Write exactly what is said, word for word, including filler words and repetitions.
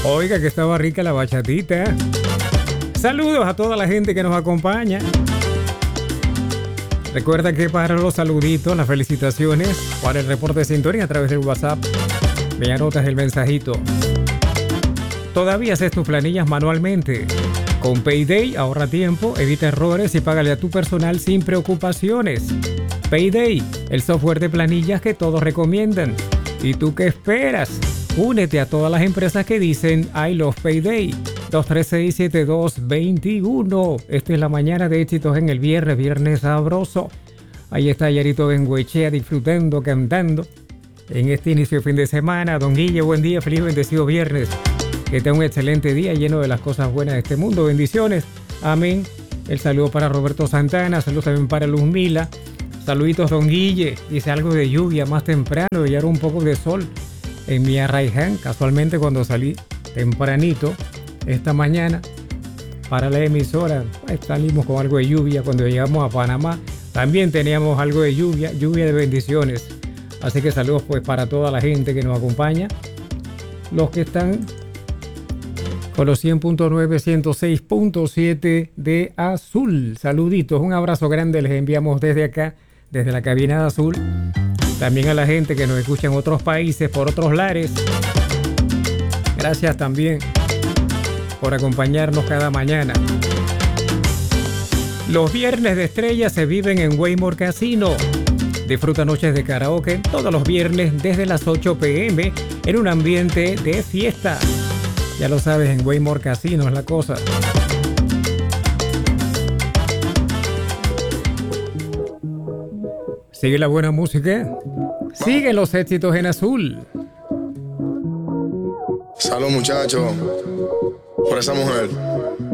Oiga, que estaba rica la bachatita. Saludos a toda la gente que nos acompaña. Recuerda que para los saluditos, las felicitaciones, para el reporte de sintonía a través del WhatsApp, me anotas el mensajito. Todavía haces tus planillas manualmente. Con Payday ahorra tiempo, evita errores y págale a tu personal sin preocupaciones. Payday, el software de planillas que todos recomiendan. ¿Y tú qué esperas? Únete a todas las empresas que dicen I love Payday. dos tres seis, siete dos dos uno. Esta es la mañana de éxitos en el viernes, viernes sabroso. Ahí está Yarito Benguechea disfrutando, cantando. En este inicio de fin de semana, Don Guille, buen día, feliz bendecido viernes. Que tenga un excelente día lleno de las cosas buenas de este mundo. Bendiciones. Amén. El saludo para Roberto Santana. Saludos también para Luz Mila. Saluditos, Don Guille. Dice algo de lluvia más temprano y ahora un poco de sol en mi Arraiján. Casualmente cuando salí tempranito esta mañana para la emisora, pues salimos con algo de lluvia. Cuando llegamos a Panamá también teníamos algo de lluvia. Lluvia de bendiciones. Así que saludos pues para toda la gente que nos acompaña. Los que están con los cien punto nueve, ciento seis punto siete de Azul. Saluditos, un abrazo grande les enviamos desde acá, desde la cabina de Azul. También a la gente que nos escucha en otros países, por otros lares. Gracias también por acompañarnos cada mañana. Los viernes de estrella se viven en Waymore Casino. Disfruta noches de karaoke todos los viernes desde las ocho pe eme en un ambiente de fiesta. Ya lo sabes, en Waymore Casino es la cosa. Sigue la buena música. Sigue los éxitos en Azul. Salud, muchachos, por esa mujer.